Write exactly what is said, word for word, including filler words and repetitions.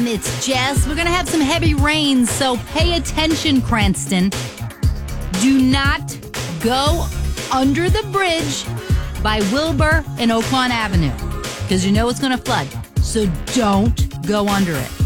it's Jess. We're going to have some heavy rain, so pay attention, Cranston. Do not go under the bridge by Wilbur and Oaklawn Avenue because you know it's going to flood. So don't go under it.